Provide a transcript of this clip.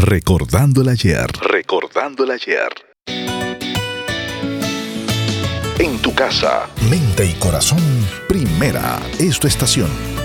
Recordando el ayer. Recordando el ayer. En tu casa, mente y corazón, Primera es tu estación.